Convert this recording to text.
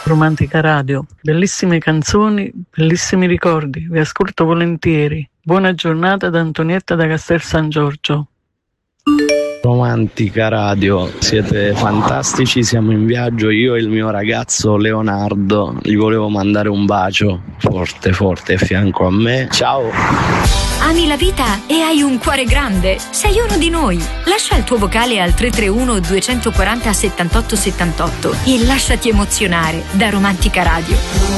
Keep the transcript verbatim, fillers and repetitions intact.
Romantica Radio, bellissime canzoni, bellissimi ricordi, vi ascolto volentieri. Buona giornata da Antonietta da Castel San Giorgio. Romantica Radio, siete fantastici, siamo in viaggio, io e il mio ragazzo Leonardo, gli volevo mandare un bacio forte forte a fianco a me. Ciao! Ami la vita e hai un cuore grande? Sei uno di noi. Lascia il tuo vocale al tre tre uno due quattro zero settantotto settantotto e lasciati emozionare da Romantica Radio.